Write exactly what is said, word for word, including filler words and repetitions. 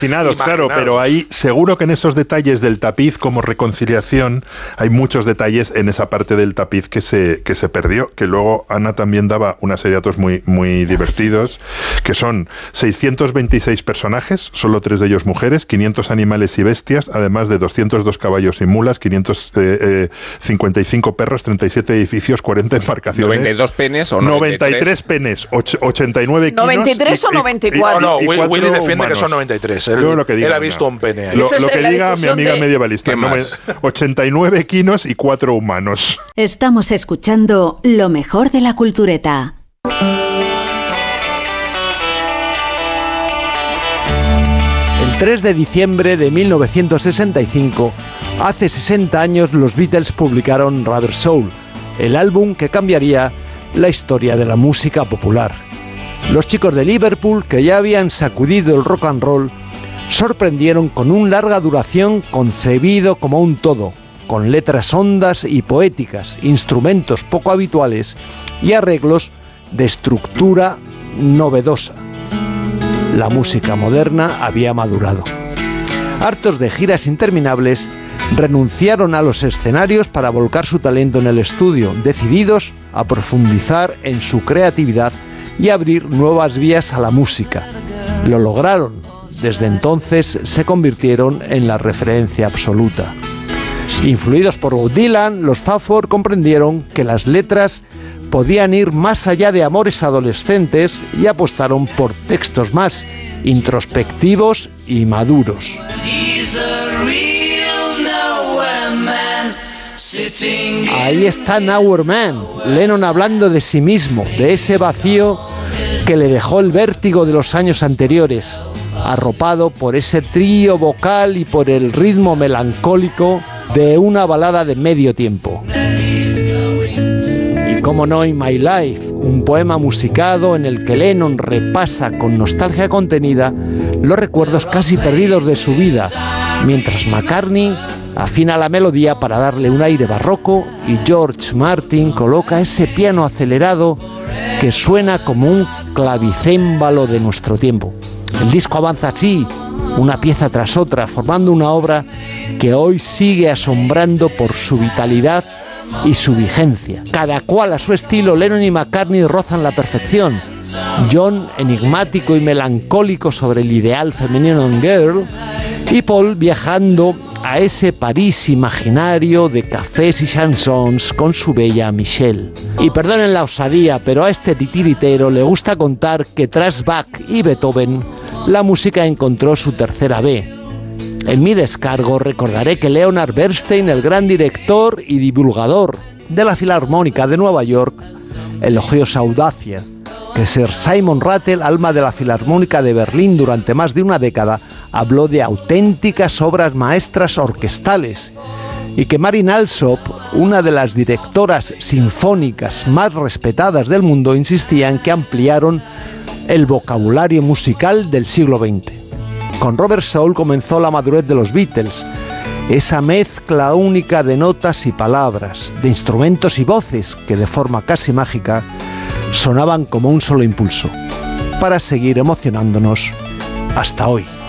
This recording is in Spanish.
Imaginados, claro, pero ahí seguro que en esos detalles del tapiz como reconciliación hay muchos detalles en esa parte del tapiz que se, que se perdió, que luego Ana también daba una serie de datos muy, muy divertidos, que son seiscientos veintiséis personajes, solo tres de ellos mujeres, quinientos animales y bestias, además de doscientos dos caballos y mulas, quinientos cincuenta y cinco perros, treinta y siete edificios, cuarenta embarcaciones. ¿noventa y dos penes o noventa y tres penes, ochenta y nueve kilos. ¿noventa y tres y, o noventa y cuatro? No, no, Willy defiende humanos. Que son noventa y tres. Él, lo que diga, él ha visto un pene ahí. Lo, lo que diga mi amiga de... medievalista. No, ochenta y nueve quinos y cuatro humanos. Estamos escuchando lo mejor de la cultureta. El tres de diciembre de mil novecientos sesenta y cinco, hace sesenta años, los Beatles publicaron Rubber Soul, el álbum que cambiaría la historia de la música popular. Los chicos de Liverpool, que ya habían sacudido el rock and roll, sorprendieron con un larga duración concebido como un todo, con letras hondas y poéticas, instrumentos poco habituales y arreglos de estructura novedosa. La música moderna había madurado. Hartos de giras interminables, renunciaron a los escenarios para volcar su talento en el estudio, decididos a profundizar en su creatividad y abrir nuevas vías a la música. Lo lograron. Desde entonces se convirtieron en la referencia absoluta. Influidos por Bob Dylan, los Fab Four comprendieron que las letras podían ir más allá de amores adolescentes y apostaron por textos más introspectivos y maduros. Ahí está Nowhere Man, Lennon hablando de sí mismo, de ese vacío que le dejó el vértigo de los años anteriores, arropado por ese trío vocal y por el ritmo melancólico de una balada de medio tiempo. Y cómo no, In My Life, un poema musicado en el que Lennon repasa con nostalgia contenida los recuerdos casi perdidos de su vida, mientras McCartney afina la melodía para darle un aire barroco y George Martin coloca ese piano acelerado que suena como un clavicémbalo de nuestro tiempo. El disco avanza así, una pieza tras otra, formando una obra que hoy sigue asombrando por su vitalidad y su vigencia. Cada cual a su estilo, Lennon y McCartney rozan la perfección. John, enigmático y melancólico sobre el ideal femenino en Girl, y Paul viajando a ese París imaginario de cafés y chansons con su bella Michelle. Y perdonen la osadía, pero a este titiritero le gusta contar que tras Bach y Beethoven, la música encontró su tercera B. En mi descargo recordaré que Leonard Bernstein, el gran director y divulgador de la Filarmónica de Nueva York, elogió su audacia, que Sir Simon Rattle, alma de la Filarmónica de Berlín durante más de una década, habló de auténticas obras maestras orquestales, y que Marin Alsop, una de las directoras sinfónicas más respetadas del mundo, insistía en que ampliaron el vocabulario musical del siglo veinte. Con Rubber Soul comenzó la madurez de los Beatles, esa mezcla única de notas y palabras, de instrumentos y voces que de forma casi mágica sonaban como un solo impulso, para seguir emocionándonos hasta hoy.